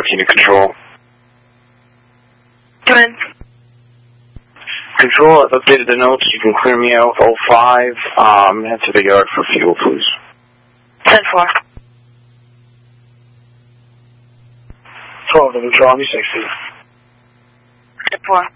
14 to Control. Come in. Control, I've updated the notes. You can clear me out 05. Head to the yard for fuel, please. 10-4. 12 to Control, me 60. 10-4.